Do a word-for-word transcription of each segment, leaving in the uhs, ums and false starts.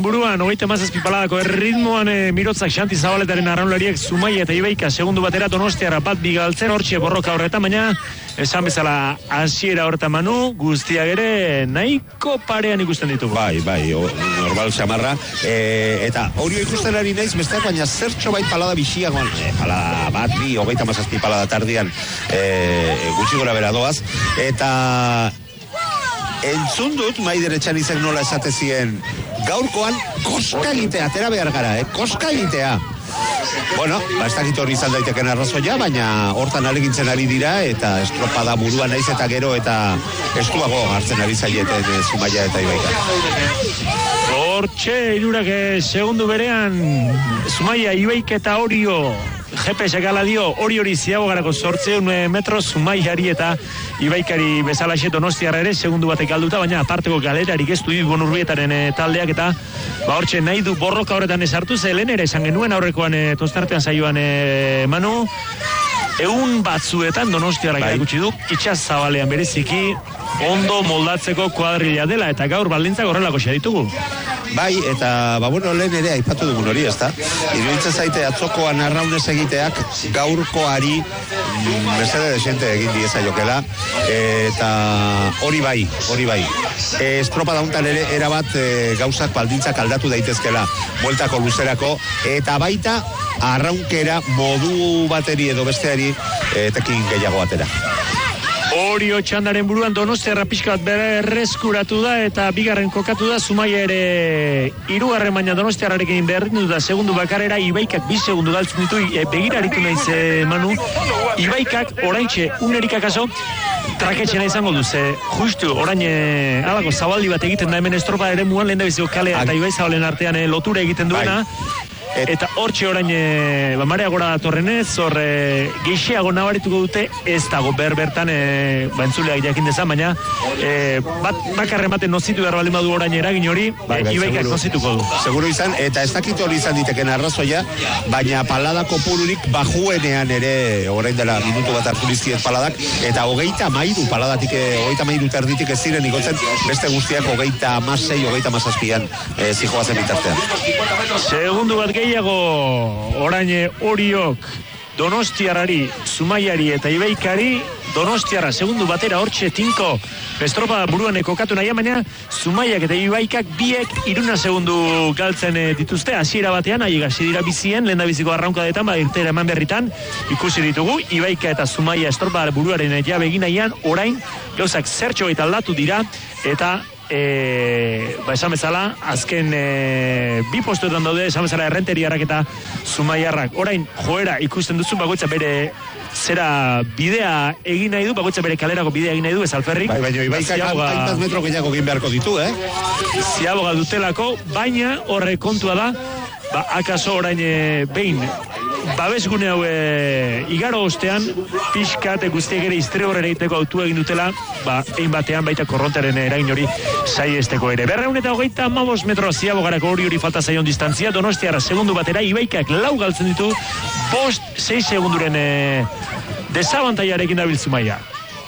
buruan, hogeita hamazazpi paladako erritmoan e, Mirotzak Xanti Zabaletaren arraunlariek Zumaia eta Ibaika segundu batera Donostiarra bat bigaltzen hortxe borroka horretan, baina esan bezala hasiera horretan Manu, guztiak ere nahiko parean ikusten ditugu. Bai, bai, o, normal xamarra, e, eta hori ikusten ari naiz, besteak baina zertxo bai palada bixiagoan, e, palada bat, bi, hogeita hamazazpi palada tardian, e, gutxi gora bera doaz, eta entzun dut, Maider Etxanizek nola esate zien, gaurkoan koska egitea, atera behar gara, eh? Koska egitea. Bueno, ba, ez dakit hori izan daiteken arrazoia, baina hortan alegintzen ari dira, eta estropada buruan naiz eta gero, eta estuago hartzen ari zaieten eh, Zumaia eta Ibaika. Hortxe, irurak eh, segundu berean, Zumaia, Ibaika eta Orio, G P S gala dio, hori hori ziago garako sortzeun metro Zumaiari eta Ibaikari bezalaxe Donostiarra ere segundu batek galduta, baina aparteko galerarik ez du Ibon Urbietaren e, taldeak eta ba hortxe nahi du borroka horretan esartu, ze lehen ere esan genuen aurrekoan e, tostartean saioan e, Manu, egun batzuetan Donostiarrak erakutsi du, itxas zabalean bereziki ondo moldatzeko kuadrilla dela, eta gaur baldintzak horrelako xa ditugu. Bai, eta, ba, bueno, lehen ere aipatu dugun hori, ezta? Iruditzen zaite atzokoan arraunez egiteak gaurkoari mm, mesede desente egin dieza jokela, eta hori bai, hori bai. E, estropa dauntan ere erabat e, gauzak baldintzak aldatu daitezkela, bueltako luzerako, eta baita arraunkera modu bateri edo besteari e, tekin gehiago atera. Orio txandaren buruan Donostiarra pixka bat berreskuratu da eta bigarren kokatu da, Zumaia ere hirugarren, baina Donostiarrarekin berdindu da segundu bakarera, Ibaikak bi segundu galtzen ditu, e, begiraritu naiz e, Manu, Ibaikak oraintxe unerika kaso traketxena izango du, ze justu orain e, alako zabaldi bat egiten da hemen estropa ere muan, lehen da biziko kalea eta Ibai Zabalen artean e, lotura egiten duena. Et, eta hortxe orain e, ba, marea gora datorrenez, hor e, geixiago nabarituko dute, ez dago berbertan e, ba, entzuleak jakin dezan, baina e, bat, bakarren baten nozitu behar baldin badu orain eragin hori, bai, bai, Ibaikak nozituko du. Seguro izan, eta ez dakit hori izan diteken arrazoia, baina paladako pururik bajuenean ere, orain dela minutu bat hartu dizkiet paladak, eta hogeita mairu paladatik, hogeita mairu terditik ez ziren ikotzen, beste guztiak hogeita amasei, hogeita amazazpian e, zijoazen bitartean. Segundu bat gehiago, orain Oriok Donostiarrari, Zumaiari eta Ibaikari, Donostiarra segundu batera hortxe tinko estropa buruan kokatu nahi, baina Zumaiak eta Ibaikak biek iruna segundu galtzen dituzte, hasiera batean, ahi gasi dira bizien, lehen da biziko arraunkadetan, ba, irtera eman berritan, ikusi ditugu, Ibaika eta Zumaia estropa buruaren jabe egin nahian, orain, gauzak zertxo eta aldatu dira, eta E, ba esan bezala azken e, bi postuetan daude, esan bezala Errenteriarrak eta Zumaiarrak. Orain joera ikusten duzu, bakoitza bere zera bidea egin nahi du, bakoitza bere kalerako bidea egin nahi du, ez Alferrik. Bai, baina Ibaikak hainbat metro gehiago egin beharko ditu, eh? Ziaboga dutelako, baina horre kontua da, ba, akaso orain e, behin babesgune hau e, igaro ostean pixkat guztiek ere iztre horre egiteko autu egin dutela, ba, egin batean baita korrontaren eragin hori saiesteko ere. Berreun eta hogeita amabos metro ziabogarako hori hori falta zaion distantzia, Donostiarra segundu batera, Ibaikak lau galtzen ditu, bost, sei segunduren e, desabantaiarekin dabil Zumaia.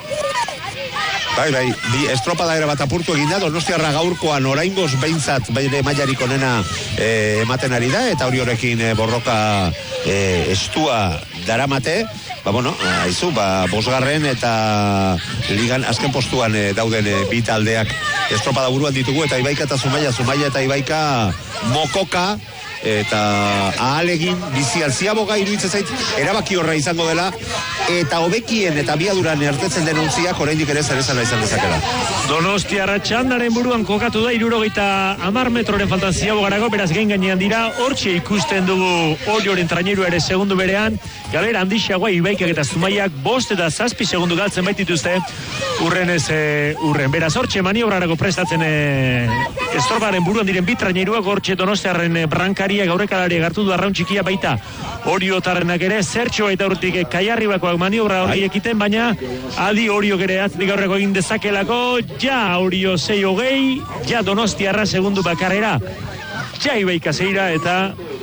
Bai, bai, bi estropada era bat apurtu egin da, Donostiarra gaurkoan oraingoz behintzat bere mailarik onena e, ematen ari da, eta hori horrekin e, borroka e, estua daramate, ba, bueno, haizu, ba, bosgarren eta ligan azken postuan e, dauden e, bi taldeak estropada buruan ditugu, eta Ibaika eta Zumaia, Zumaia eta Ibaika mokoka, eta ahalegin bizian ziaboga iruditzen zait erabaki horra izango dela, eta hobekien eta biaduran ertetzen denuntziak oraindik ere zerezala izan dezakela. Donostiarra txandaren buruan kokatu da, hirurogeita hamar metroren faltan ziabogarago, beraz gain gainean dira, hortxe ikusten dugu Orioren trainerua ere segundu berean, galera handixagoa Ibaikak eta Zumaiak bost eta zazpi segundu galtzen baitituzte, urren ez e, urren. Beraz hortxe maniobrarako prestatzen e, estroparen buruan diren bi traineruak, hortxe Donostiarren e, brankaria gaurrekalari gartu du arraun txikia baita Oriotarrenak ere, zertxo eta urtik kaiarribakoak maniobra hori ekiten, baina adi Oriok ere atzik aurreko egin dezakelako, ja Orio sei hogei, ja Donostiarra segundu bakarrera, ja Ibaika zeira eta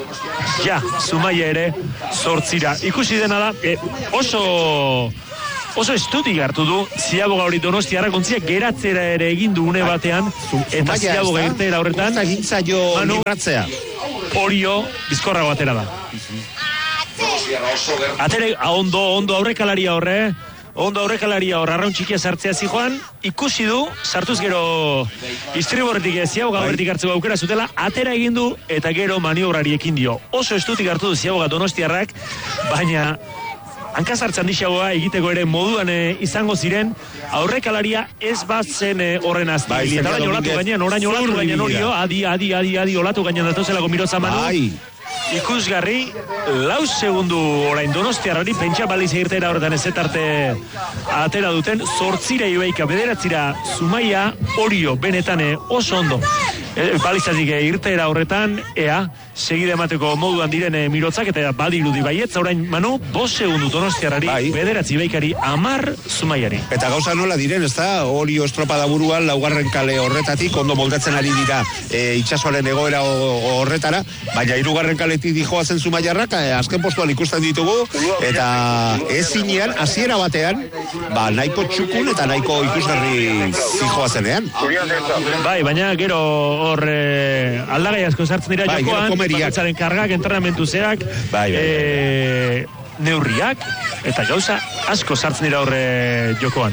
ja Zumaia ere zortzira. Ikusi dena da, e, oso oso estutik hartu du Ziaboga hori Donostiarrak ontziak geratzera ere egin du une batean, eta Ziaboga irteera horretan Manu Orio bizkorrago atera da. Atere, ondo, ondo aurrekalaria horre, ondo aurrekalaria horre, arraun txikia sartzea zijoan, ikusi du, sartuz gero istriborretik Ziaboga horretik hartzeko aukera zutela, atera egin du, eta gero maniobrari ekin dio. Oso estutik hartu du Ziaboga Donostiarrak, baina hankazartzan dixagoa egiteko ere moduan e, izango ziren, aurrekalaria ez bat zen e, horren azti. Bai, eta orain olatu gainean, orain olatu gainean Orio, adi, adi, adi, adi, olatu gainean datozelako Miroza Manu. Bai. Ikusgarri, lau segundu orain Donostiarrari, pentsa baliz egirtera horretan ezetarte atera duten, zortzira Ibaika, bederatzira Zumaia, Orio, benetan oso ondo. E, balizatik irtera horretan, ea, segide emateko moduan diren e, Mirotzak, eta badirudi baietz, orain Manu, bost segundu Donostiarrari, bai. Bederatzi Ibaikari, amar Zumaiari. Eta gauza nola diren, ez da, Orio estropada buruan, laugarren kale horretatik, ondo moldatzen ari dira e, itxasoaren egoera horretara, baina hirugarren kaletik dijoazen Zumaiarrak, e, azken postuan ikusten ditugu, eta ez zinean, hasiera batean, ba, nahiko txukun eta nahiko ikusgarri zijoazenean. Bai, baina gero hor e, aldagai asko sartzen dira bai, jokoan, bakoitzaren kargak, entrenamentu zeak, bai, bai. E, neurriak, eta gauza asko sartzen dira horre jokoan.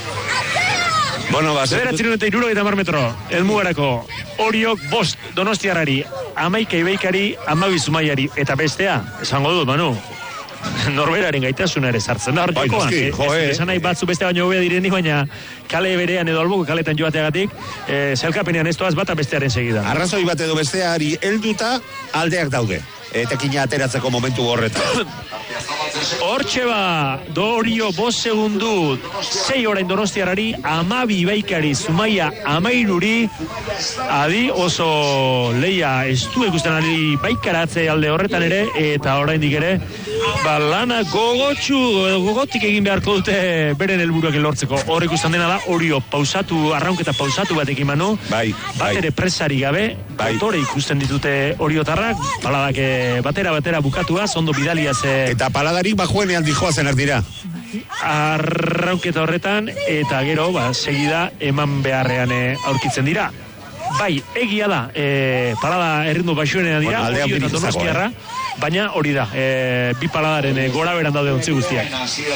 Bueno, ba, Bederatzen eta irurogeita hamar metro, elmugarako Oriok bost Donostiarrari, amaika Ibaikari, amabi Zumaiari, eta bestea, esango dut, Manu, norberaren gaitasuna ere sartzen da hor bai, jokoan. Noski, jo, eh. Esan nahi batzu beste baino hobea direnik, baina kale berean edo alboko kaletan joateagatik, eh, zelkapenean ez toaz bata bestearen segidan. Arrazoi bat edo besteari helduta aldeak daude. Etekina ateratzeko momentu horretan. Hortxe ba, Orio bost segundu, sei orain Donostiarrari, amabi Ibaikari, Zumaia amairuri, adi oso leia estu ikusten ari baikaratze alde horretan ere, eta oraindik ere, ba lana gogotxu, gogotik egin beharko dute beren helburuak lortzeko. Hor ikusten dena da, Orio pausatu, arraunketa pausatu batekin Manu, bai, bat ere presari gabe, bai. Motore ikusten ditute Oriotarrak, paladak batera-batera bukatua, ondo bidaliaz. Eta paladarik bajuenean dijoazenak dira. Arraunketa horretan, eta gero, ba, segida eman beharrean e, aurkitzen dira. Bai, egia da, e, palada errindu baixuenean dira, bueno, Orio eta Donostiarra, baina hori da, e, bi paladaren e, gora beran daude ontzi guztiak.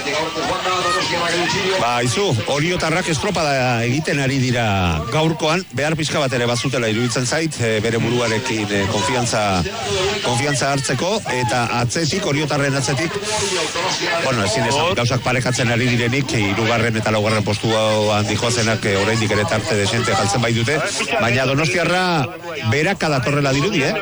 Ba, izu, Oriotarrak estropada egiten ari dira gaurkoan, behar pixka bat ere bazutela iruditzen zait, e, bere buruarekin e, konfiantza, konfiantza hartzeko, eta atzetik, Oriotarren atzetik, bueno, ezin esan, gauzak parekatzen ari direnik, hirugarren eta laugarren postuan dijoazenak e, oraindik ere tarte desente jaltzen bai dute, baina Donostiarra beraka datorrela dirudi, eh?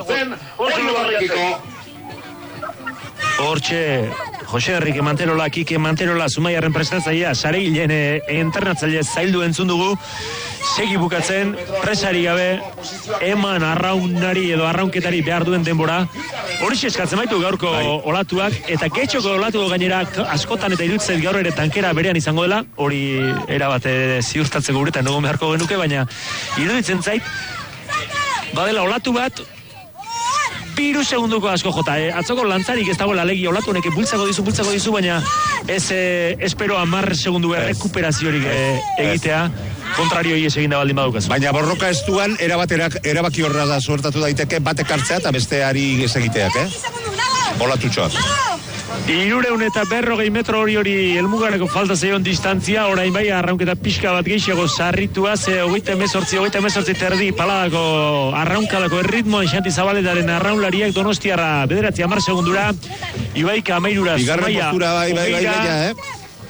Hortxe, Jose Enrique Manterola, Kike Manterola, Zumaiarren prestatzailea, sareilen e, entrenatzaile zaildu entzun dugu, segi bukatzen, presari gabe, eman arraunari edo arraunketari behar duen denbora, hori eskatzen baitu gaurko bai. Olatuak, eta getxoko olatuko gainera askotan eta iruditzen gaur ere tankera berean izango dela, hori erabate ziurtatzeko guretan dugu beharko genuke, baina iruditzen zait, badela olatu bat, biru segunduko asko jota, eh? Atzoko lantzarik ez dagoela legi olatu honek bultzako dizu, bultzako dizu, baina ez eh, espero hamar segundu errekuperaziorik eh, egitea, kontrario hies egin da baldin badukaz. Baina borroka estuan erabaterak, erabaki horra da suertatu daiteke batek hartzea eta besteari ez egiteak, eh? Olatutxoak. Irureun eta berrogei metro hori hori elmugareko falta zeion distantzia, orain bai arraunketa pixka bat gehiago sarritua, ze hogeita emezortzi, hogeita emezortzi terdi paladako arraunkadako erritmoan Xanti Zabaletaren arraunlariak Donostiarra bederatzi hamar segundura, Ibaika amairura, Zumaia, bai, bai, bai, bai, eh?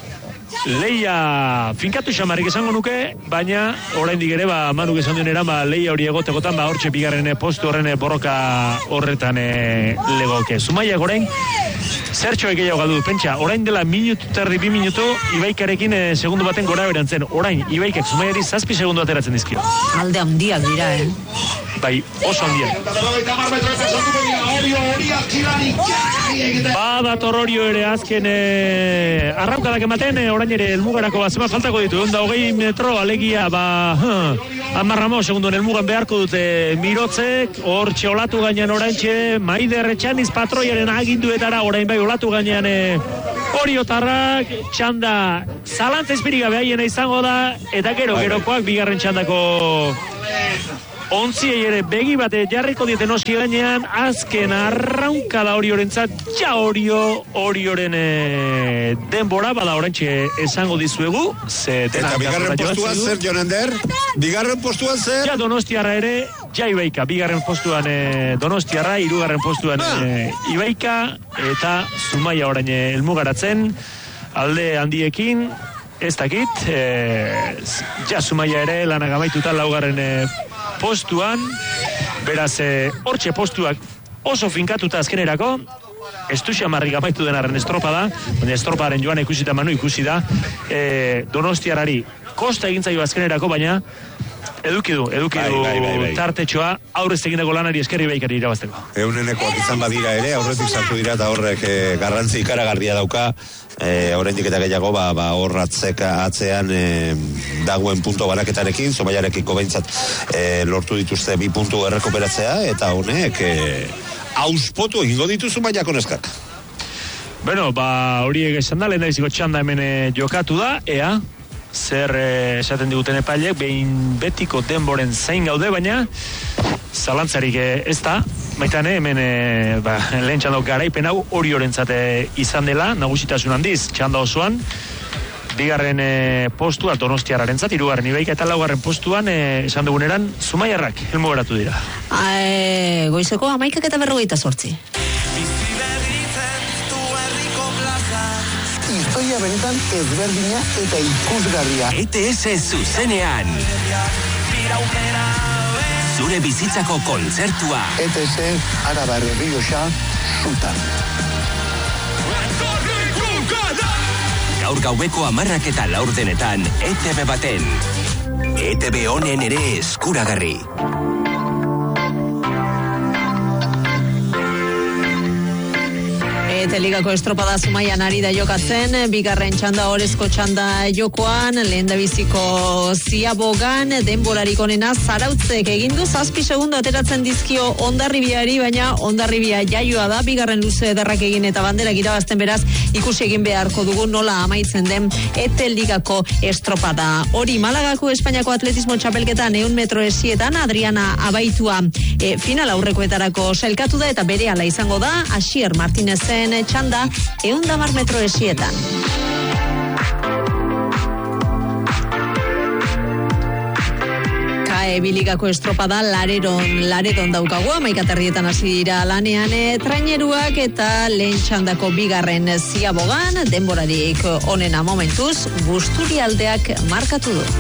Leia finkatu xamarrik esango nuke, baina oraindik ere ba Manuk esan duen eran ba leia hori egotekotan ba hortxe bigarren postu horren borroka horretan e, legoke. Zumaia orain zertxo gehiago galdu, pentsa, orain dela minutu terdi bi minutu Ibaikarekin e, segundu baten gora berantzen. Orain Ibaikak Zumaiari zazpi segundu ateratzen dizkio. Alde handiak dira, eh? Bai, oso handiak. Badator Orio ere azken e, arraukadak ematen, e, orain ere elmugarako bazema faltako ditu, onda hogei metro alegia, ba, amarramo segunduen elmugan beharko dute Mirotzek, hor olatu gainean oraintxe, Maider Etxaniz patroiaren aginduetara, orain bai olatu gainean e, Oriotarrak txanda zalantz espirigabe haiena izango da, eta gero gerokoak bigarren txandako ontziei ere begi bate jarriko dieten oski gainean, azken arraunka da Oriorentzat, ja Orio, Orioren e, denbora, bada orantxe esango dizuegu, ze eta bigarren postuan zer, Jonander? Bigarren postuan zer? Ja Donostiarra ere, ja Ibaika, bigarren postuan e, Donostiarra, hirugarren postuan e, Ibaika, eta Zumaia orain helmugaratzen, alde handiekin, ez dakit, e, ja Zumaia ere lanak amaituta laugarren e, postuan, beraz hortxe postuak oso finkatuta azkenerako, Estuxa marrik amaitu denaren estropada, baina estropadaren joan ikusita manu ikusi da, e, Donostiarrari kosta egin zaio azkenerako, baina eduki du, eduki du bai, bai, bai, bai. tartetxoa aurrez egindako lanari eskerri Ibaikari irabazteko. Eunenekoak izan badira ere, aurretik sartu dira eta horrek e, garrantzi ikaragarria dauka, e, oraindik eta gehiago ba, ba horratzek atzean e, dagoen punto baraketarekin, Zumaiarekiko behintzat e, lortu dituzte bi puntu errekuperatzea, eta honek e, auspotu egingo ditu Zumaiako neskak. Bueno, ba horiek esan da, lehen daiziko txanda hemen e, jokatu da, ea, zer eh, esaten diguten epaileek, behin betiko denboren zain gaude, baina zalantzarik eh, ez da, baitan hemen eh, ba, lehen txandok garaipen hau Oriorentzat izan dela, nagusitasun handiz, txanda osoan, bigarren eh, postua Donostiarrarentzat, hirugarren Ibaika eta laugarren postuan eh, esan duguneran Zumaiarrak helmugaratu dira. Ae, goizeko hamaikak eta berrogeita zortzi. Historia benetan ezberdina eta ikusgarria. E T S zuzenean. Zure bizitzako kontzertua. E T S Araba Errioxa zutan. Gaur gaueko hamarrak eta laurdenetan E T B baten. E T B honen ere eskuragarri. Eta ligako estropada Zumaian ari da jokatzen, bigarren txanda orezko txanda jokoan, lehen da biziko Ziabogan, denborarik onena Zarautzek egindu, zazpi segundo ateratzen dizkio Hondarribiari, baina Hondarribia jaioa da, bigarren luze ederrak egin eta banderak irabazten, beraz, ikusi egin beharko dugu nola amaitzen den Ete ligako estropada. Hori Malagako Espainiako atletismo txapelketan ehun metro esietan, Adriana Abaitua e, final aurrekoetarako sailkatu da, eta berehala izango da, Asier Martinezen txanda ehun hamar metro esietan. Kae biligako estropada lareron, laredon daukagu, amaikaterrietan hasi dira lanean e, traineruak eta lehen txandako bigarren Ziabogan, denborarik onena momentuz, Busturialdeak markatu du.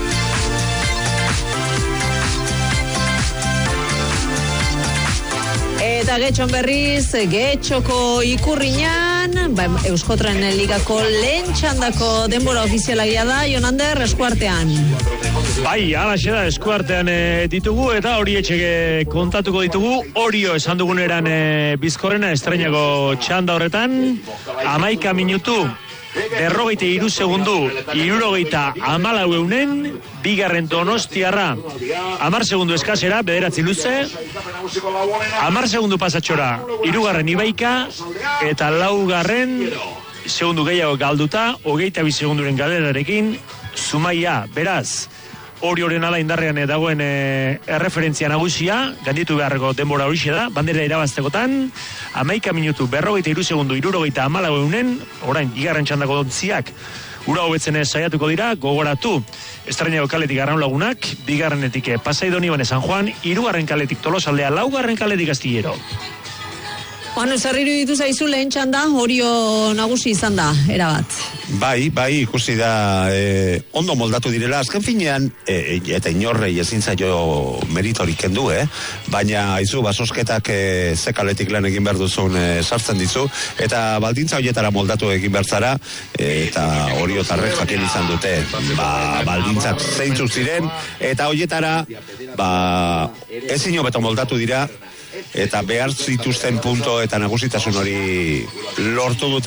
Eta Getxon berriz, Getxoko ikurriñan, ba, Euskotren ligako lehen txandako denbora ofizialagia da, Jonander, eskuartean. Bai, alaxe da, eskuartean e, ditugu, eta hori etxeke kontatuko ditugu, Orio esan duguneran e, bizkorrena estreinako txanda horretan, amaika minutu, berrogeita iru segundu, irurogeita amalau eunen, bigarren Donostiarra, amar segundu eskasera, bederatzi luze, amar segundu pasatxora, irugarren Ibaika, eta laugarren segundu gehiago galduta, hogeita bi segunduren galerarekin, Zumaia, beraz, Orioren ala indarrean dagoen e, erreferentzia nagusia, ganditu beharreko denbora horixe da, bandera irabaztekotan, amaika minutu, berrogeita iru segundu, irurogeita amalau eunen, orain, igarren txandako dontziak, ura hobetzen saiatuko dira, gogoratu, estrainako kaletik Arraun Lagunak, bigarrenetik Pasai Donibane San Juan, hirugarren kaletik Tolosaldea, laugarren kaletik Astillero. Bueno, zerriru ditu zaizu lehen txanda, Orio nagusi izan da, erabat. Bai, bai, ikusi da eh, ondo moldatu direla, azken finean, eh, eta inorrei ezin zaio meritorik kendu, eh? Baina, haizu, basosketak eh, zekaletik lan egin behar duzun eh, sartzen dizu, eta baldintza horietara moldatu egin behar zara, eh, eta Oriotarrek jakin izan dute, ba, baldintzak zeintzuk ziren, eta horietara, ba, ezin hobeto moldatu dira, eta behar zituzten punto eta nagusitasun hori lortu dute,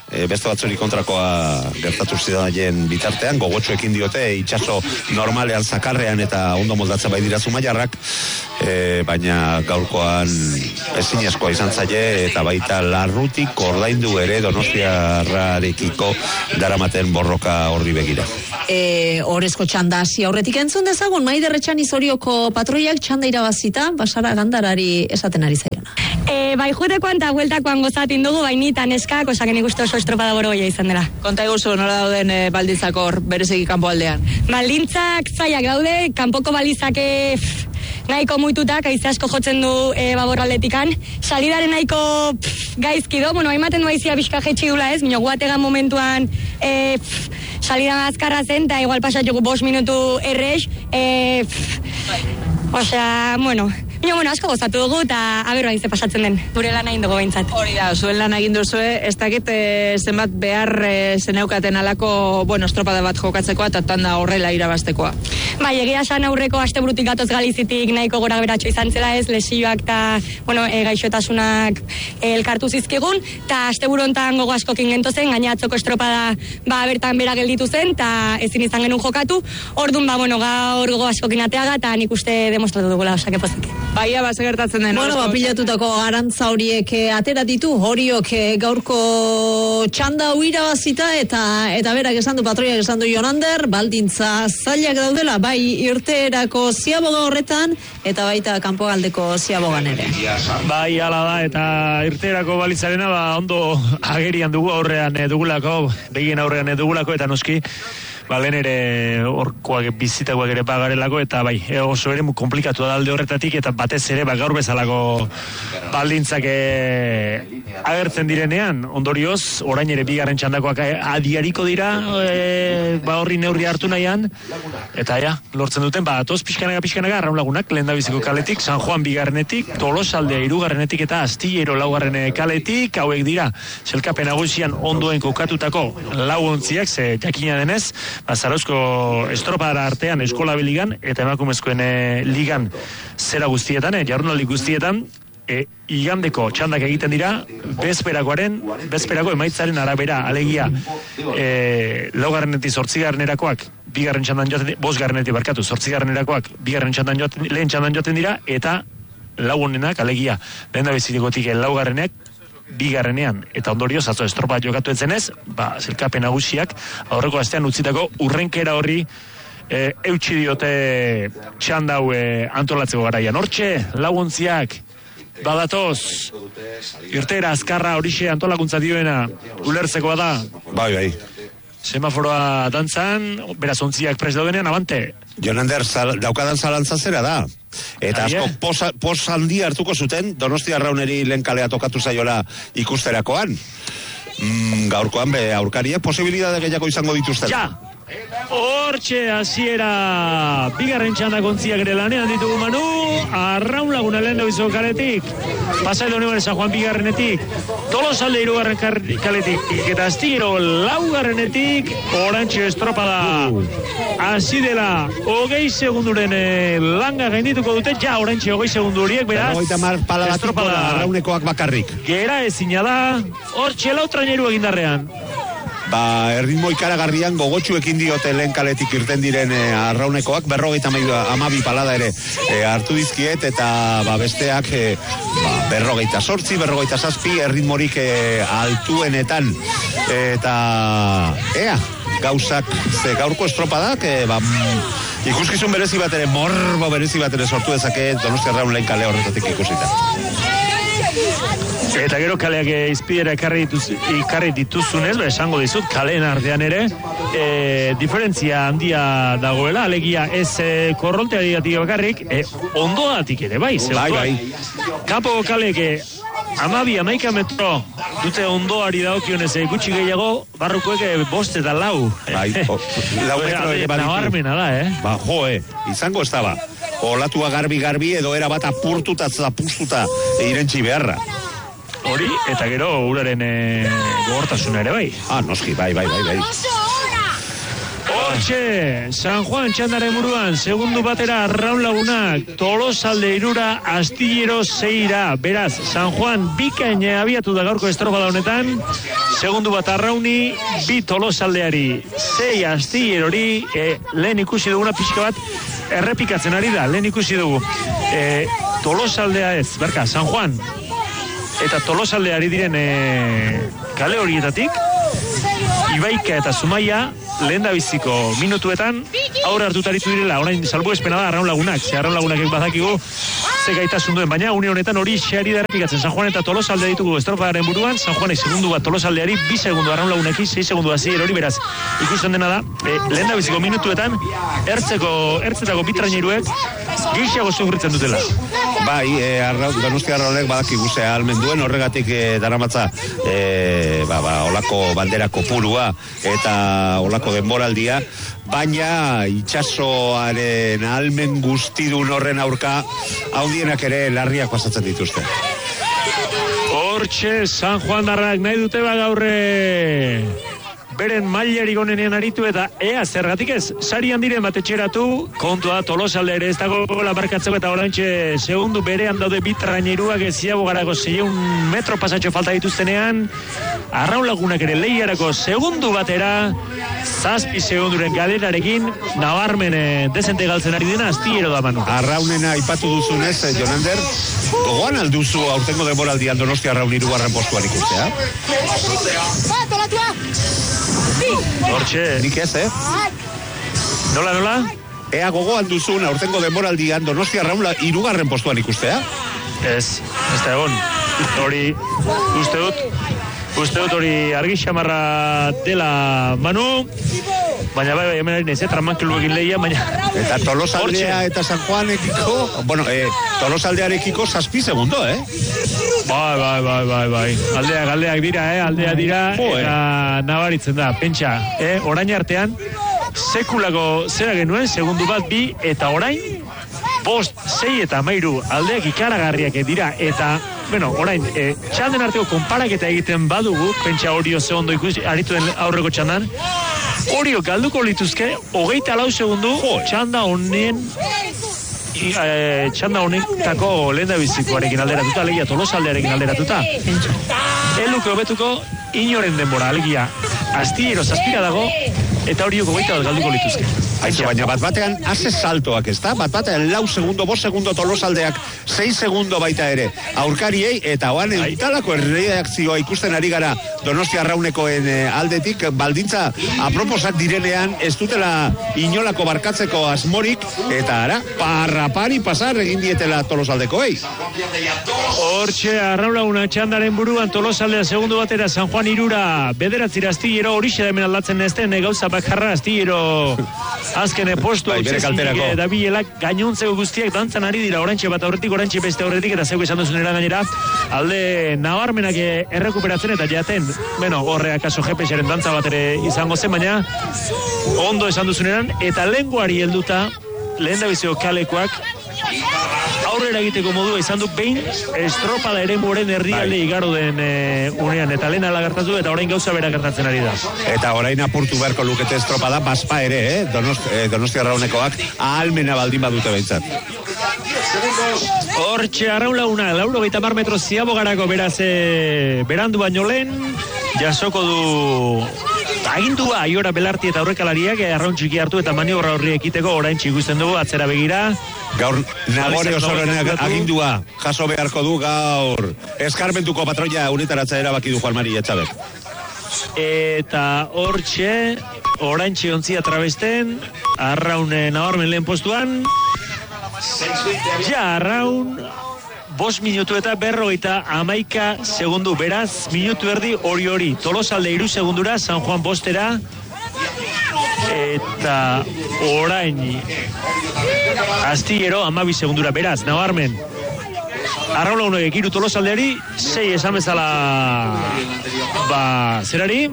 e, beste batzuri kontrakoa gertatu zidaien bitartean, gogotxoekin diote, itxaso normalean zakarrean eta ondo moldatzen bai dira Zumaiarrak, e, baina gaurkoan ezinezkoa izan zaie, eta baita larrutik ordaindu ere Donostiarrarekiko daramaten borroka horri begira. E, Orezko txanda hasi aurretik entzun dezagun, Maider Etxani Zorioko patroiak txanda irabazita, Basara Gandarari esaten ari zaiona. E, bai, jutekoan eta bueltakoan gozatin dugu, bainita neskak, osaken ikuste oso estropada boroia izan dela. Konta eguzu, nola dauden e, baldintzak hor, berezeki kanpo aldean? Baldintzak zaiak daude, kanpoko balizake pff, nahiko muitutak, aize asko jotzen du e, baborraldetikan. Salidaren nahiko pff, gaizki do, bueno, haimaten du aizia bizka jetxi dula ez, minio guategan momentuan e, pff, salida azkarra zen, eta igual pasatugu bost minutu errex, e, osea, bueno, Baina, bueno, asko gozatu dugu eta aberro aize pasatzen den. Gure lan egin dugu behintzat. Hori da, zuen lan egin duzue, ez dakit e, zenbat behar e, zeneukaten alako, bueno, estropada bat jokatzekoa eta tanda horrela irabaztekoa. Bai, egia esan aurreko asteburutik gatoz Galizitik nahiko gora beratxo izan zela ez, lesioak eta, bueno, e, gaixotasunak e, elkartu zizkigun, eta asteburu hontan gogo askokin gentozen, gainatzoko estropada ba, bertan bera gelditu zen, eta ezin izan genuen jokatu, orduan, ba, bueno, gaur gogo askokin ateaga, eta nik uste demostratu dugula, osake pozik. Baia, ba, gertatzen den. Bueno, ba, pilatutako garantza horiek atera ditu, horiok gaurko txanda huira bazita, eta eta berak esan du, patroiak esan du Jonander, baldintza zailak daudela, bai irteerako ziaboga horretan, eta baita kanpogaldeko ziabogan ere. Bai, ala da, eta irteerako balitzarena, ba, ondo agerian dugu aurrean dugulako, begien aurrean dugulako, eta noski, ba, lehen ere orkoak bizitakoak ere bagarelako, eta bai, oso ere mu komplikatu da alde horretatik, eta batez ere ba, gaur bezalako baldintzak e, agertzen direnean, ondorioz, orain ere bigarren txandakoak adiariko dira, e, ba horri neurri hartu nahian, eta ja, lortzen duten, ba, toz pixkanaga pixkanaga, arraun lagunak, lehen da biziko kaletik, San Juan bigarrenetik, Tolosaldea hirugarrenetik eta Astillero laugarren kaletik, hauek dira, zelkapen nagusian ondoen kokatutako lau ontziak, ze jakina denez, ba, Zarauzko estropadara artean eskola biligan eta emakumezkoen e, ligan zera guztietan, e, jardunaldi guztietan, e, igandeko txandak egiten dira, bezperakoaren, bezperako emaitzaren arabera, alegia, e, laugarrenetik zortzigarrenerakoak, bigarren txandan joaten, bosgarrenetik barkatu, zortzigarrenerakoak, bigarren txandan joaten, lehen txandan joaten dira, eta lagunenak, alegia, lehen da bezitikotik laugarrenek, bigarrenean, eta ondorioz atzo estropa jokatu etzenez, ba, zelkapen nagusiak aurreko astean utzitako urrenkera horri e, eutxi diote txandau e, antolatzeko garaian. Hortxe, laguntziak badatoz, irtera azkarra horixe antolakuntza dioena ulertzekoa da. Bai, bai. Semaforoa dantzan, beraz ontziak pres daudenean, abante. Jonander, zal, daukadan zalantza zera da. Eta Aie. asko pos, pos handi hartuko zuten Donostia Arrauneri lehen kalea tokatu zaiola ikusterakoan. Mm, gaurkoan be aurkariek posibilidade gehiago izango dituzten. Ja! Hortxe, hasiera bigarren txandak ontziak ere lanean ditugu Manu, Arraun Laguna lehen dabizu kaletik, Pasaido Nibare San Juan bigarrenetik, Tolosalde hirugarren kaletik, eta Astillero laugarrenetik, orantxe estropada hasi dela, hogei segunduren eh, langa gaindituko dute, ja orantxe hogei segundu horiek, beraz, Berrogeita mar palabatiko da Arraunekoak bakarrik. Gera ezina da, hortxe lau traineru egindarrean. Ba, erritmo ikaragarrian gogotxuekin diote lehen kaletik irten diren e, Arraunekoak, berrogeita amabi palada ere e, hartu dizkiet, eta ba, besteak e, ba, berrogeita sortzi, berrogeita zazpi, erritmorik e, altuenetan, eta ea, gauzak, ze gaurko estropadak, e, ba, ikuskizun berezi bat ere, morbo berezi bat ere sortu dezake Donostia Arraun lehen kale horretatik ikusita. Eta gero kaleak izpidera ekarri, dituz, ekarri dituzunez, ba, esango dizut, kaleen artean ere, e, diferentzia handia dagoela, alegia ez e, korrontea digatik bakarrik, e, ondoatik ere, bai, ze Bai, ondoa, bai. Kapo kalek amabi, amaika metro dute ondoari daokionez gutxi gehiago, barrukoek bost eta lau. Bai, o, lau metro ere baditu. Nabarmena da, eh? Ba, joe, izango ez da ba. Olatua garbi-garbi edo era bat apurtuta, zapustuta irentxi beharra. Hori, eta gero uraren e, gogortasuna ere bai. Ah, noski, bai, bai, bai, bai. Hortxe, San Juan txandaren buruan, segundu batera Arraun Lagunak, Tolosalde irura, Astillero zeira. Beraz, San Juan bikaine abiatu da gaurko estropada honetan, segundu bat Arrauni, bi Tolosaldeari, zei Astillerori, e, lehen ikusi duguna pixka bat, errepikatzen ari da, lehen ikusi dugu. E, Tolosaldea ez, berka, San Juan, eta Tolosaldeari diren e, kale horietatik, Ibaika eta Zumaia, lehen da biziko minutuetan, aurre hartutaritu direla, orain salbuespena da Arraun Lagunak, ze Arraun Lagunak badakigu, ze gaitasun duen, baina une honetan hori xeari da errepikatzen. San Juan eta Tolosaldea ditugu estropadaren buruan, San Juanek segundu bat Tolosaldeari, bi segundu Arraun Lagunaki, sei segundu Asier hori, beraz, ikusten dena da, e, lehen da biziko minutuetan, ertzeko, ertzetako bitraineruek, gixago sufritzen dutela. Bai, e, arra, Donostia Arraunek badakigu ze ahalmen duen, horregatik e, daramatza e, ba, ba, olako bandera kopurua eta olako denboraldia, baina itxasoaren ahalmen guztidun horren aurka haundienak ere larriak pasatzen dituzte. Hortxe, San Juan darrak nahi dute ba gaurre beren mailarik onenean aritu eta ea zergatik ez, sarian diren bat etxeratu, kontua Tolosalde ere ez dago gola markatzeko eta orantxe segundu berean daude bitraineruak eziago garako zeiun metro pasatxo falta dituztenean, Arraun Lagunak ere lehiarako segundu batera, zazpi segunduren galerarekin, nabarmen dezente galtzen ari dena Astillero da Manu. Arraunena aipatu duzunez, eh, Jonander, gogoan alduzu aurtengo denboraldian Donostia Arraun hirugarren postuan ikustea? Hortxe. Nik ez, eh? Nola, nola? Ea gogoan duzun aurtengo denboraldian Donostia Arraun hirugarren postuan ikustea? Ez, ez da egon. Hori, uste dut, uste dut hori argi xamarra dela Manu, baina bai, bai, hemen ari nez, tramankilu egin lehia, baina... Eta Tolosaldea Hortxe. eta San Juanekiko, bueno, eh, Tolosaldearekiko zazpi segundo, eh? Bai, bai, bai, bai, bai. Aldeak, aldeak dira, eh? Aldea dira, Jo, eh. eta nabaritzen da, pentsa, eh? Orain artean, sekulako zera genuen, segundu bat, bi, eta orain, bost, sei eta amairu, aldeak ikaragarriak dira, eta, bueno, orain, eh, txanden arteko konparaketa egiten badugu, pentsa Orio ze ondo ikusi, aritu den aurreko txandan, Orio galduko lituzke, hogeita lau segundu, txanda honen, I, e, txanda honetako lehen da bizikoarekin alderatuta, alegia Tolosaldearekin alderatuta. Eluke hobetuko inoren denbora, alegia Astillero zazpira dago, eta horiok hogeita bat galduko lituzke. Aizu, baina bat batean haze saltoak, ez da? Bat batean lau segundo, bost segundo Tolosaldeak, sei segundo baita ere aurkariei, eta oan eutalako erreakzioa ikusten ari gara Donostia Arraunekoen eh, aldetik, baldintza aproposak direnean ez dutela inolako barkatzeko asmorik, eta ara, parrapari pasar egin dietela Tolosaldekoei. Hortxe, Arraun Laguna txandaren buruan Tolosaldea segundu batera, San Juan irura, bederatzira Astillero, horixe da hemen aldatzen ezten, gauza bakarra Astillero azkene postu Bai, bere kalterako. da bielak gainontzeko guztiak dantzan ari dira, orantxe bat aurretik, orantxe beste aurretik, eta zeuko esan duzunera gainera, alde nabarmenak errekuperatzen eta jaten, bueno, horre akaso G P S-aren dantza bat ere izango zen, baina ondo esan duzuneran, eta lenguari helduta, lehen da bizio kalekoak, aurrera egiteko modua izan du behin estropada ere moren herrialde igaro den e, unean, eta lehen ala gertatu eta orain gauza bera gertatzen ari da. Eta orain apurtu beharko lukete estropada, baspa ere, eh? Donost, eh, Donostia Arraunekoak ahalmena baldin badute behintzat. Hortxe, Arraun Laguna, lauro gaita mar metro ziabogarako beraz e, berandu baino lehen, jasoko du agindua aiora belarti eta aurrekalariak arraun txiki hartu eta maniobra horri ekiteko orain txikusten dugu, atzera begira. Gaur Nagore Osoronek agindua jaso beharko du gaur eskarmentuko patroia unitaratza erabaki du Juan Mari Etxabek. Eta hortxe, orain txiontzia trabesten, Arraunen nabarmen lehen postuan, ja Arraun, bost minutu eta berrogeita amaika segundu, beraz, minutu erdi hori hori, Tolosalde iru segundura, San Juan bostera, eta orain Astillero amabi segundura, beraz, nabarmen Arraula unek iru Tolosaldeari, sei esan bezala ba, zerari,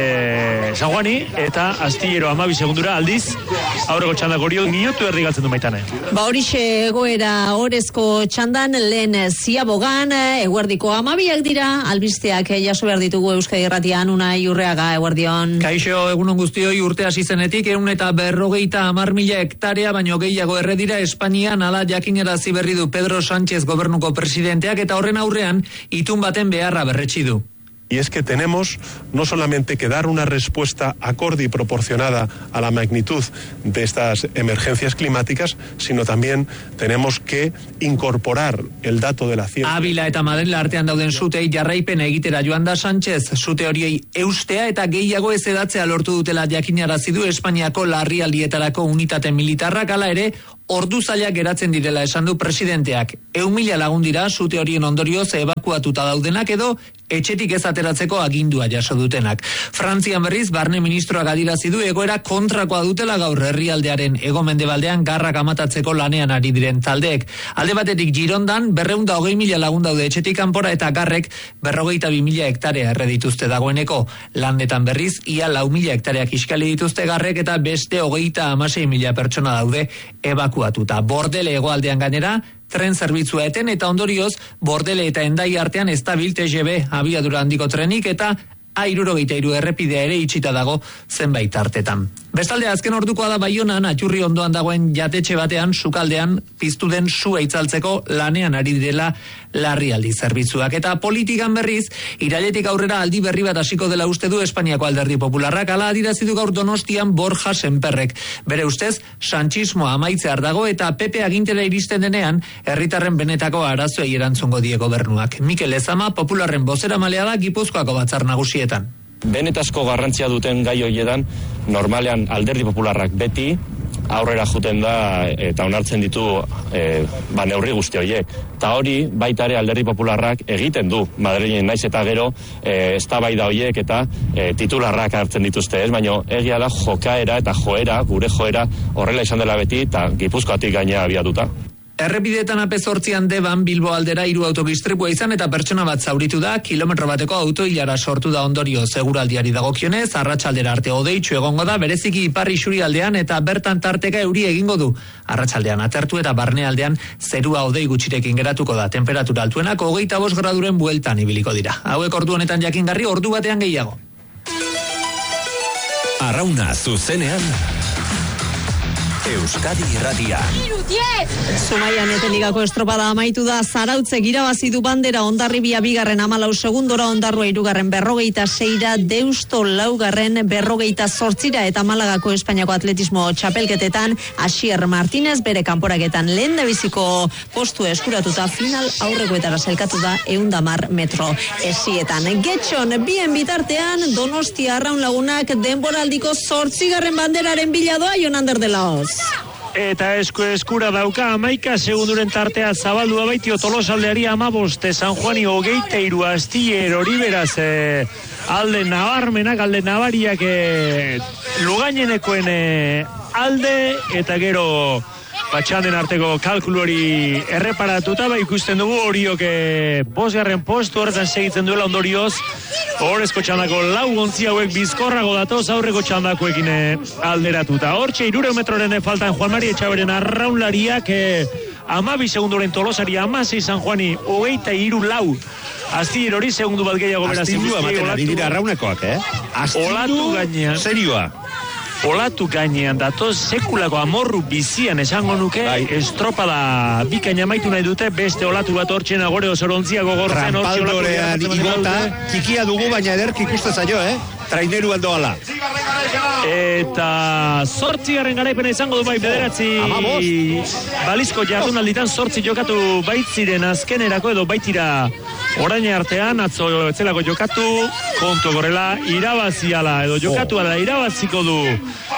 e, San Juani, eta astillero amabi segundura aldiz, aurreko txandak hori minutu erdi galtzen du baitane. Ba horixe egoera orezko txandan, lehen ziabogan, eguerdiko amabiak dira, albisteak jaso behar ditugu Euskadi Irratian, Unai Urreaga, eguerdion. Kaixo, egunon guztioi urte hasi zenetik, ehun eta berrogeita hamar mila hektarea, baino gehiago erredira Espainian, ala jakinarazi berri du Pedro Sánchez gobernuko presidenteak, eta horren aurrean itun baten beharra berretsi du. Y es que tenemos no solamente que dar una respuesta acorde y proporcionada a la magnitud de estas emergencias climáticas, sino también tenemos que incorporar el dato de la ciencia. Abila eta Madrila artean dauden zutei jarraipen egitera joan da Sánchez, zute horiei eustea eta gehiago ez edatzea lortu dutela jakinarazi du Espainiako larrialdietarako unitate militarrak, hala ere, ordu zailak geratzen direla esan du presidenteak. Ehun mila lagun dira zute horien ondorioz ebakuatuta daudenak edo etxetik ez ateratzeko agindua jaso dutenak. Frantzian berriz, barne ministroak adirazi du egoera kontrakoa dutela gaur herrialdearen hego-mendebaldean garrak amatatzeko lanean ari diren taldeek. Alde batetik Girondan, berrehun eta hogei mila lagun daude etxetik kanpora eta garrek berrogeita bi mila hektarea erre dituzte dagoeneko. Landetan berriz, ia lau mila hektareak iskali dituzte garrek eta beste hogeita hamasei mila pertsona daude ebakuatuta. Bordele hegoaldean gainera, tren zerbitzua eten eta ondorioz Bordele eta Endai artean estabil T G V abiadura handiko trenik eta A hirurogeita hiru errepidea ere itxita dago zenbait artetan. Bestalde azken ordukoa da Baionan atxurri ondoan dagoen jatetxe batean sukaldean piztu den sua itzaltzeko lanean ari direla larrialdi zerbitzuak. Eta politikan berriz, irailetik aurrera aldi berri bat hasiko dela uste du Espainiako Alderdi Popularrak, ala adirazi du gaur Donostian Borja Senperrek. Bere ustez, sanchismoa amaitzear dago eta P P agintera iristen denean herritarren benetako arazoei erantzungo die gobernuak. Mikel Lezama Popularren bozeramalea da Gipuzkoako batzar nagusietan. Benetazko garrantzia duten gai horietan, normalean Alderdi Popularrak beti aurrera juten da eta onartzen ditu e, ba, neurri guzti horiek. Eta hori baita ere Alderdi Popularrak egiten du Madrilen, naiz eta gero e, eztabaida horiek eta e, titularrak hartzen dituzte, ez? Baina egia da jokaera eta joera, gure joera horrela izan dela beti eta Gipuzkoatik gainea abiatuta. Errepidetan ape zortzian Deban Bilbo aldera hiru autogistripua izan eta pertsona bat zauritu da, kilometro bateko autoilara sortu da ondorio seguraldiari dagokionez, arratsaldera arte hodeitsu egongo da, bereziki iparri isurialdean eta bertan tarteka euri egingo du. Arratsaldean atertu eta barnealdean zerua hodei gutxirekin geratuko da, temperatura altuenak hogeita bost graduren bueltan ibiliko dira. Hauek ordu honetan jakingarri, ordu batean gehiago. Arrauna zuzenean Euskadi Irratia. Zumaian eteligako estropada amaitu da, Zarautzek irabazi du bandera Hondarribia bigarren hamalau segundora, Ondarroa hirugarren berrogeita seira, Deusto laugarren berrogeita zortzira eta Malagako Espainiako atletismo txapelketetan Asier Martínez bere kanporaketan lehendabiziko postu eskuratuta final aurrekoetara sailkatu da ehun eta hamar metro esietan. Getxon bien bitartean Donostia Arraun Lagunak denboraldiko zortzigarren banderaren biladoa Jon Ander de Laoz. Eta esko eskura dauka amaika segunduren tartea zabaldua baitio Tolosaldeari amaboste, San Juani hogeita hiru, Astiller hori beraz e, alde nabarmenak, alde nabariak e, Lugainenekoen e, alde eta gero batxanden arteko kalkulu hori erreparatuta, ba ikusten dugu horiok e, bosgarren postu horretan segitzen duela ondorioz horrezko txandako lau gontzi hauek bizkorrago datoz aurreko txandakoekin e, alderatuta. Hortxe irure metroren e, faltan Juan Mari Etxaberen arraunlariak e, amabi segunduren Tolosari, amasei San Juani hogeita hiru lau. Astiller hori segundu bat gehiago beraz. Astindu ematen ari dira arraunekoak, eh? Astindu, olatu gainean. Serioa. Olatu gainean datoz sekulako amorru bizian esango nuke, bai. Estropada bikaina amaitu nahi dute, beste olatu bat hortxena gore osorontziak gogortzen. Rampaldorean igota, txikia dugu baina ederk ikusten zaio, eh? Traineru aldoala. Eta zortzigarren garaipena izango du bai bederatzi balizko jardunalditan zortzi jokatu baitziren azkenerako edo baitira orain artean, atzo etzelako jokatu, kontu gorela irabaziala edo jokatu ala irabaziko du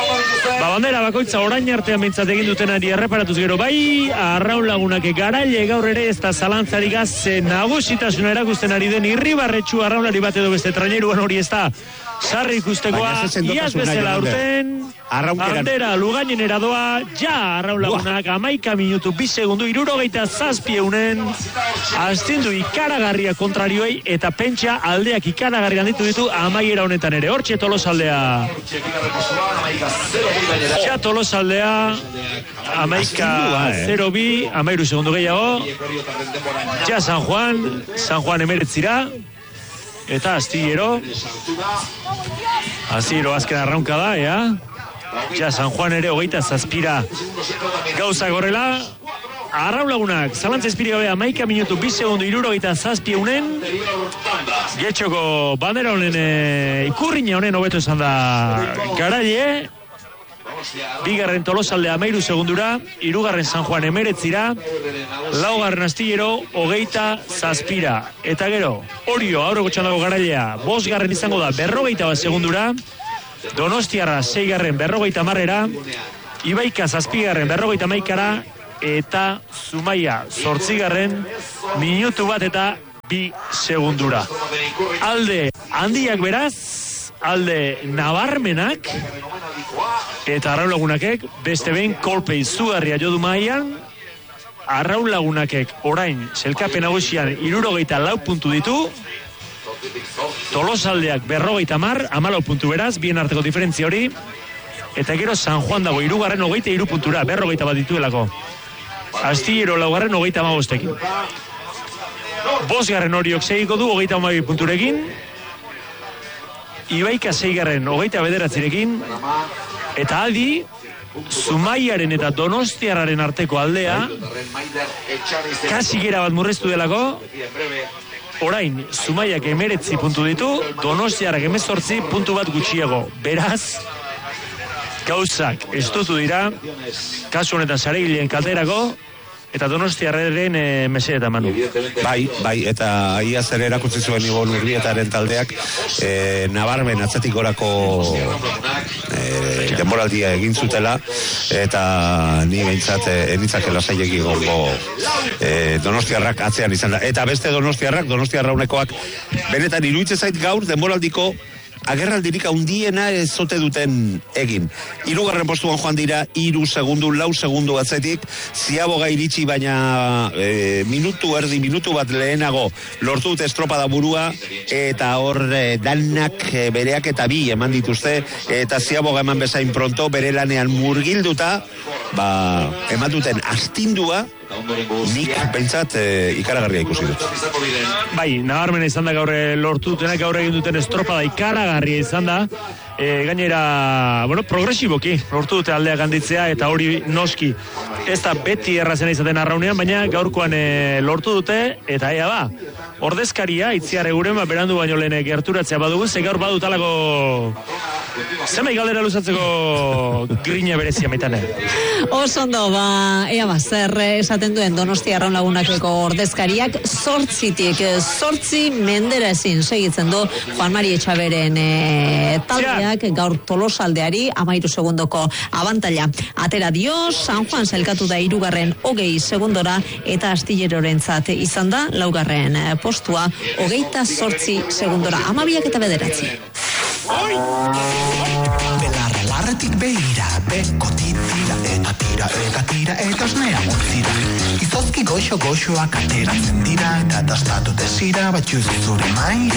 Ba, bandera bakoitza orain artean bintzat egin dutenari erreparatuz gero, bai, Arraun Lagunak garaile gaur ere ez da zalantzari gaz nagusitasuna erakusten ari den irribarretxu arraunari bat edo beste traineruan hori ez da sarri ikustekoa, iaz bezala urten, bandera Lugainen eradoa, ja Arraun Lagunak, amaika minutu, bi segundu, irurogeita zazpieunen, astindu ikaragarria kontrarioei, eta pentsa aldeak ikaragarrian ditu ditu amaiera honetan ere, hortxe Tolosaldea. Ja Tolosaldea, amaika zero bi, amairu segundu gehiago, ja San Juan, San Juan emeretzira, eta Astillero, Astillero azken arraunka da, ea, ja San Juan ere hogeita zazpira gauza gorrela, Arraun Lagunak, zalantza espiri gabe amaika minutu, bi segundu, irurogeita zazpieunen, getxoko bandera honen e, ikurriña honen hobeto esan da garaile, bigarren Tolosaldea amairu segundura, irugarren San Juan emeretzira, laugarren Astillero hogeita zazpira. Eta gero, Orio aurreko txandago garailea, bosgarren izango da berrogeita bat segundura, Donostiarra seigarren berrogeita marrera, Ibaika zazpigarren berrogeita maikara, eta Zumaia zortzigarren minutu bat eta bi segundura. Alde handiak beraz, alde nabarmenak, eta Arraun Lagunakek beste behin kolpe izugarria jodu maian, Arraun Lagunakek orain selkapen nagusian hirurogeita lau puntu ditu, Tolosaldeak berrogeita mar, hamalau puntu beraz, bien arteko diferentzia hori, eta gero San Juan dago hirugarren hogeita hiru puntura, berrogeita bat dituelako. Astillero laugarren hogeita hamabostekin. Bosgarren Oriok segiko du hogeita hamabi punturekin, Ibaika seigarren hogeita bederatzirekin, eta Adi, Zumaiaren eta Donostiarraren arteko aldea, kasi gera bat murreztu delako, orain, Zumaiak emeretzi puntu ditu, Donostiarrak emezortzi puntu bat gutxiago. Beraz, gauzak estutu dira, kasu honetan saregileen kalterako, eta Donostiarraren e, mesedeta manu. Bai, bai, eta aia zer erakutsi zuen Ibon Urbietaren taldeak e, nabarmen atzetik gorako e, denboraldia egin zutela, eta ni behintzat enitzak lasaiek gongo e, Donostiarrak atzean izan da. Eta beste Donostiarrak, Donostiarraunekoak, benetan iruditzen zait gaur denboraldiko agerraldirik handiena ez zote duten egin. Hirugarren postuan joan dira, hiru segundu, lau segundu atzetik, Ziaboga iritsi baina e, minutu erdi, minutu bat lehenago lortu dute estropada burua, eta hor e, danak e, bereak eta bi eman dituzte, eta Ziaboga eman bezain pronto, bere lanean murgilduta, ba, eman duten astindua, nik pentsat e, ikaragarria ikusi dut. Bai, nabarmena izan da gaur lortu dutenak, gaur egin duten estropada ikaragarria izan da, e, gainera, bueno, progresiboki lortu dute aldeak handitzea, eta hori noski ez da beti errazena izaten arraunean, baina gaurkoan e, lortu dute, eta ea ba, ordezkaria, itziar eguren, ba, berandu baino lehen gerturatzea badugu, ze gaur badut alako zenbait galdera luzatzeko grina berezia meitane. Osondo, ba, ea ba, zer esaten duen Donostia Arraun Lagunakeko ordezkariak, zortzitik, zortzi mendera ezin segitzen du Juan Mari Etxaberen e, taldeak gaur Tolosaldeari amairu segundoko abantaila. Atera dio, San Juan zelkatu da hirugarren hogei segundora, eta Astillerorentzat izan da laugarren postua hogeita zortzi segundora, amabiak eta bederatzi. Belarra larretik behira, beko titira, eta tira, eta tira, eta osnea montzira. Izozki goxo goxoak ateratzen dira, eta dastatu desira, batxuz zure maira.